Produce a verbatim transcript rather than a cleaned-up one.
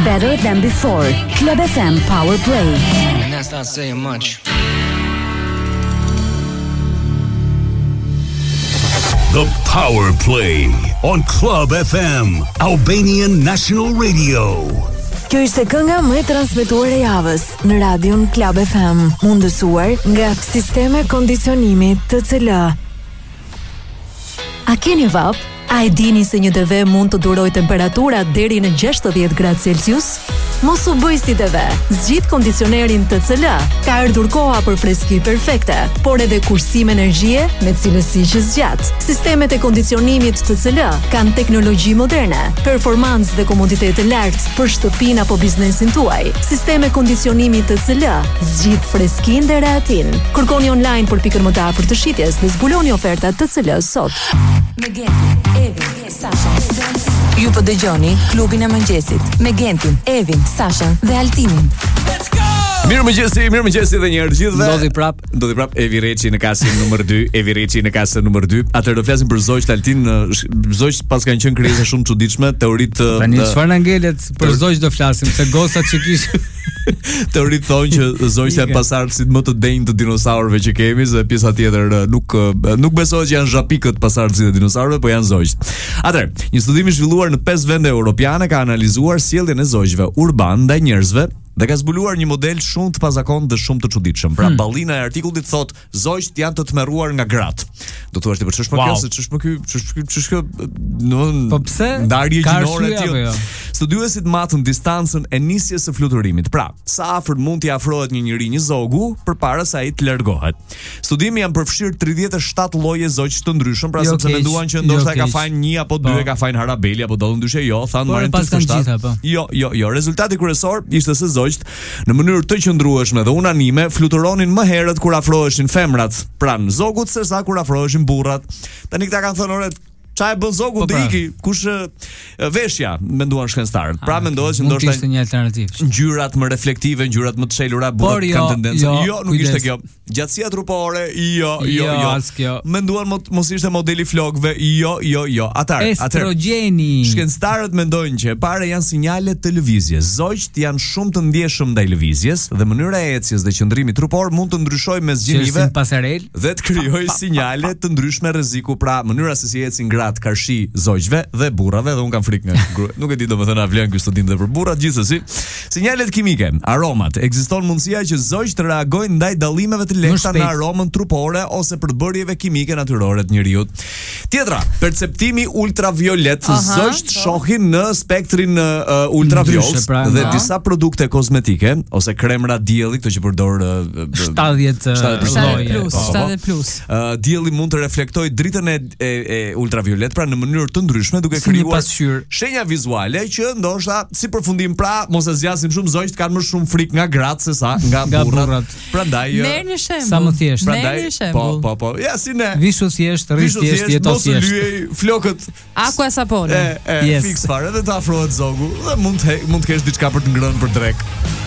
better than before. Club F M Power Play. And that's not saying much. The Power Play on Club F M, Albanian National Radio. Kjo ishte kënga më e transmetuar e javës në radion Club F M, mundësuar nga Sisteme Kondicionimi T C L. A keni vap? A e dini se një T V mund të duroj temperatura deri në gjashtëdhjetë gradë Celsius? Mos u bëj si T V. Zgjidh kondicionerin T C L. Ka ardhur koha për freski perfekte, por edhe kursim energjie me cilësi që zgjat. Sistemet e kondicionimit T C L kanë teknologji moderne, performancë dhe komoditet të lartë për shtëpinë apo biznesin tuaj. Sisteme kondicionimi T C L zgjidh freskinë dhe rehatin. Kërkoni online për pikën më të afërt të shitjes dhe zbuloni ofertat T C L sot. Me Gentin, Evin, Sasha. Ju po dëgjoni klubin e mëngjesit me Gentin, Evin, Sasha dhe Altinin. Mirë mëngjesi, mirë mëngjesi edhe një herë gjithëve. Ndodhi prap, ndodhi prap Evi Reçi në kasën numër dy, Evi Reçi në kasën numër dy. Atëherë do flasim për zogjt Altin, zogjt pas kanë qenë krijesa shumë çuditshme, teoritë. Tani çfarë na ngelet për zogjt do flasim, se gosat që kishin. Teoritë thonë që zogjt janë pasardhësit më të denjtë të dinosaurëve që kemi, dhe pjesa tjetër nuk nuk besohet që janë zhapikët pasardhësit e dinosaurëve, po janë zogjt. Atëherë, një studim i zhvilluar në pesë vende europiane ka analizuar sjelljen e zogjve urban ndaj njerëzve dhe ka zbuluar një model shumë të pazakontë dhe shumë të çuditshëm. Pra hmm. ballina e artikullit thotë zogjt janë të tmerruar nga gratë. Do thuash ti për ç'është më kjo, se ç'është më ky, ç'është ç'është kjo, do po pse? Ndarje gjinore e tillë. Studiuesit matën distancën e nisjes së fluturimit. Pra, sa afër mund t'i afrohet një njeri një zogu përpara se ai të largohet. Studimi janë përfshirë tridhjetë e shtatë lloje zogjsh të ndryshëm, pra sepse menduan që ndoshta ka fajin një apo dy, ka fajin harabeli apo do ndryshe jo, thanë marrin të shtatë. Jo, jo, jo. Rezultati kryesor ishte se zogjt në mënyrë të qëndrueshme dhe unanime fluturonin më herët kur afroheshin femrat pranë zogut sesa kur afroheshin burrat. Tani këta kanë thënë orë çfarë e bën zogu po, ndiki, kush veshja, menduan shkencëtarët. Pra mendohet që ndoshta ishte një alternativë. Ngjyrat më reflektive, ngjyrat më të shelura, burrat jo, kanë tendencë. Jo, jo nuk kujdes. Ishte kjo. Gjatësia trupore, jo, jo, jo. jo. Menduan mos ishte modeli flokëve, jo, jo, jo. Atar, estrogeni. Shkencëtarët mendojnë që e para janë sinjale të lëvizjes. Zogjt janë shumë të ndjeshëm ndaj lëvizjes dhe mënyra e ecjes dhe qëndrimit trupor mund të ndryshojë mes gjinive dhe të krijojë sinjale të ndryshme rreziku. Pra mënyra se si ecin karshi zogjve dhe burrave, dhe un kam frikë nga gruaj. Nuk e di domethënë a vlen ky studim dhe për burrat, gjithsesi. Sinjalet kimike, aromat, ekziston mundësia që zogjt reagojnë ndaj dallimeve të lehta në aromën trupore ose përbërjeve kimike natyrore të njeriut. Tjetra, perceptimi ultraviolet. Zogjt shohin në spektrin uh, ultraviolet pra, dhe no. disa produkte kozmetike ose kremra dielli, këto që përdor uh, shtatëdhjetë plus, shtatëdhjetë plus. Uh, dielli mund të reflektojë dritën e, e, e ultraviolet pra në mënyrë të ndryshme duke si krijuar shenja vizuale që ndoshta si përfundim pra mos e zgjasim shumë zogjt kanë më shumë frikë nga gratë se sa nga, nga burrat. Prandaj merrni shembull. Sa më thjesht. Merrni shembull. Po, po, po. Ja si ne. Vishu thjesht, rri thjesht, jeto thjesht. Mos lyej flokët. Aqua sapone. E, e yes. Fix fare dhe të afrohet zogu dhe mund të mund të kesh diçka për të ngrënë për drek.